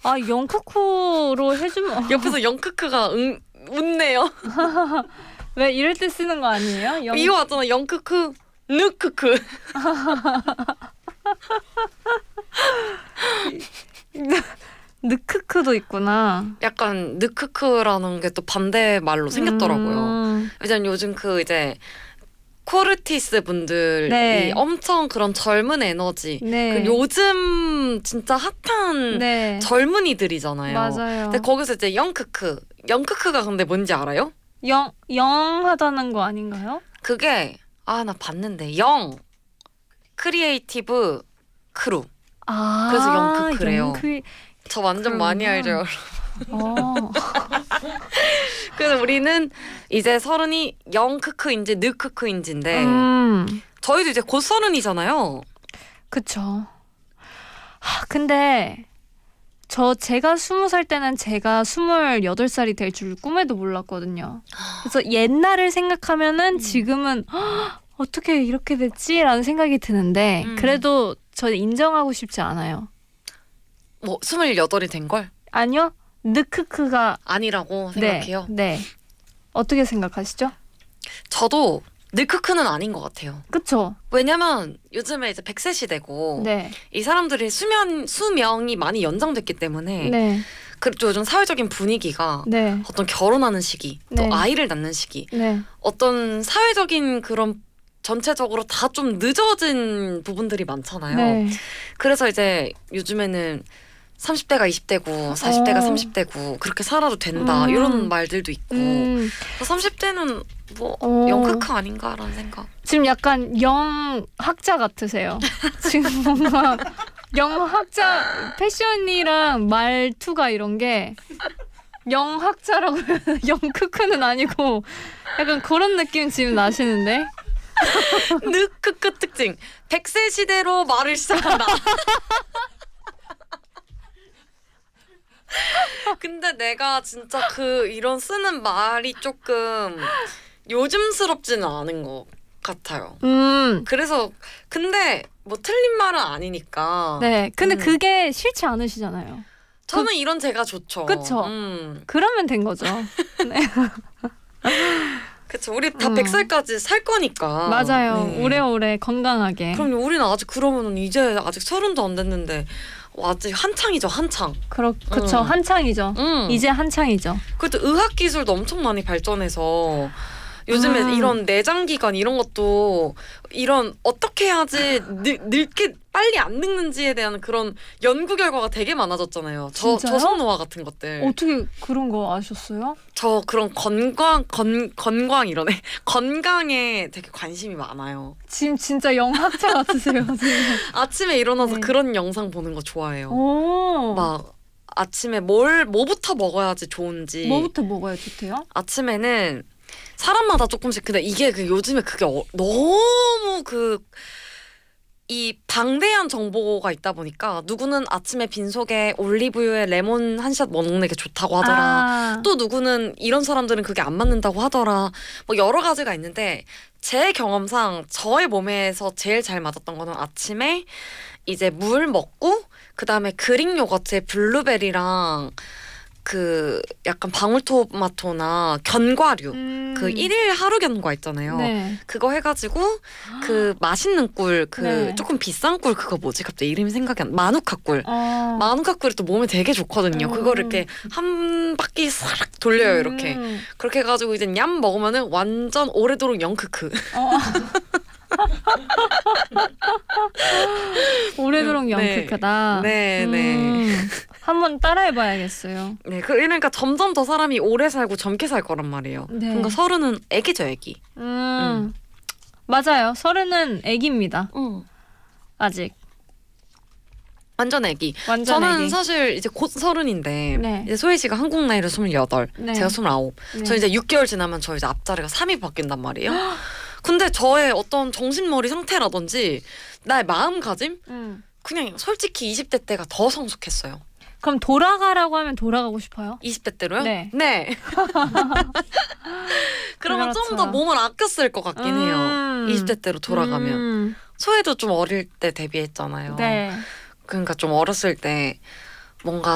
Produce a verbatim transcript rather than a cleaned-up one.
아 영크크로 해주면 옆에서 영크크가 응, 웃네요. 왜 이럴 때 쓰는 거 아니에요? 영... 이거 맞잖아. 영크크 느크크. 느크크도 있구나. 약간 느크크라는 게 또 반대 말로 생겼더라고요. 음. 왜냐면 요즘 그 이제 코르티스 분들이 네. 엄청 그런 젊은 에너지. 네. 그 요즘 진짜 핫한 네. 젊은이들이잖아요. 맞아요. 근데 거기서 이제 영크크. 영크크가 근데 뭔지 알아요? 영 영하다는 거 아닌가요? 그게 아 나 봤는데 영 크리에이티브 크루. 아 그래서 영크크래요. 영크... 저 완전 그러구나. 많이 알죠. 어. 그래서 우리는 이제 서른이 영크크인지 느크크인지인데 음. 저희도 이제 곧 서른이잖아요. 그쵸. 하, 근데 저 제가 스무 살 때는 제가 스물여덟 살이 될 줄 꿈에도 몰랐거든요. 그래서 옛날을 생각하면은 음. 지금은 헉, 어떻게 이렇게 됐지? 라는 생각이 드는데 음. 그래도 저는 인정하고 싶지 않아요. 뭐 스물여덟이 된 걸? 아니요. 느크크가 아니라고 생각해요. 네. 네. 어떻게 생각하시죠? 저도 느크크는 아닌 것 같아요. 그쵸? 왜냐면 요즘에 이제 백 세 시대고 네. 이 사람들이 수면 수명이 많이 연장됐기 때문에 네. 그리고 요즘 사회적인 분위기가 네. 어떤 결혼하는 시기, 또 네. 아이를 낳는 시기, 네. 어떤 사회적인 그런 전체적으로 다 좀 늦어진 부분들이 많잖아요. 네. 그래서 이제 요즘에는 삼십 대가 이십 대고 사십 대가 어. 삼십 대고 그렇게 살아도 된다 음. 이런 말들도 있고 음. 삼십 대는 뭐 어. 영크크 아닌가라는 생각. 지금 약간 영학자 같으세요. 지금 뭔가 영학자 패션이랑 말투가 이런 게 영학자라고 영크크는 아니고 약간 그런 느낌 지금 나시는데. 느크크 특징. 백 세 시대로 말을 시작한다. 근데 내가 진짜 그 이런 쓰는 말이 조금 요즘스럽지는 않은 것 같아요. 음. 그래서 근데 뭐 틀린 말은 아니니까. 네. 근데 음. 그게 싫지 않으시잖아요. 저는 이런 제가 좋죠. 그쵸? 음. 그러면 된 거죠. 네. 그쵸. 우리 다 음. 백 살까지 살 거니까. 맞아요. 네. 오래오래 건강하게. 그럼 우리는 아직 그러면은 이제 아직 서른도 안 됐는데 아직 한창이죠. 한창. 그렇, 그쵸. 음. 한창이죠. 음. 이제 한창이죠. 그것도 의학 기술도 엄청 많이 발전해서 요즘에 음. 이런 내장 기관 이런 것도 이런 어떻게 해야지 늙, 늙게 빨리 안 늙는지에 대한 그런 연구 결과가 되게 많아졌잖아요. 저 진짜요? 저속 노화 같은 것들. 어떻게 그런 거 아셨어요? 저 그런 건강 건 건강 이러네. 건강에 되게 관심이 많아요. 지금 진짜 영학자 같으세요. 지금. 아침에 일어나서 네. 그런 영상 보는 거 좋아해요. 오. 막 아침에 뭘 뭐부터 먹어야지 좋은지. 뭐부터 먹어야 좋대요? 아침에는 사람마다 조금씩. 근데 이게 그 요즘에 그게 어, 너무 그 이 방대한 정보가 있다 보니까 누구는 아침에 빈속에 올리브유에 레몬 한 샷 먹는 게 좋다고 하더라. 아. 또 누구는 이런 사람들은 그게 안 맞는다고 하더라. 뭐 여러 가지가 있는데 제 경험상 저의 몸에서 제일 잘 맞았던 거는 아침에 이제 물 먹고 그 다음에 그릭 요거트에 블루베리랑 그 약간 방울토마토나 견과류 음. 그 일일 하루 견과 있잖아요. 네. 그거 해가지고 그 맛있는 꿀 그 네. 조금 비싼 꿀 그거 뭐지? 갑자기 이름이 생각이 안 나. 마누카 꿀. 어. 마누카 꿀이 또 몸에 되게 좋거든요. 음. 그거를 이렇게 한 바퀴 싹 돌려요. 이렇게. 음. 그렇게 해가지고 이제 냠 먹으면은 완전 오래도록 영크크. 어. 오래도록 네. 영크크다. 네, 음. 네. 한번 따라해봐야겠어요. 네, 그 그러니까 점점 더 사람이 오래 살고 젊게 살 거란 말이에요. 네. 그러니까 서른은 애기죠, 애기. 음. 맞아요. 서른은 애기입니다. 응. 아직. 완전 애기. 완전 저는 애기. 사실 이제 곧 서른인데 네. 이제 소희 씨가 한국 나이로 스물여덟, 네. 제가 스물아홉. 네. 저 이제 육 개월 지나면 저 이제 앞자리가 삼이 바뀐단 말이에요. 근데 저의 어떤 정신머리 상태라든지 나의 마음가짐? 음. 그냥 솔직히 이십 대 때가 더 성숙했어요. 그럼 돌아가라고 하면 돌아가고 싶어요? 이십 대 때로요? 네. 네. 그러면 좀 더 그렇죠. 몸을 아껴 쓸 것 같긴 음. 해요. 이십 대 때로 돌아가면. 음. 소혜도 좀 어릴 때 데뷔했잖아요. 네. 그러니까 좀 어렸을 때 뭔가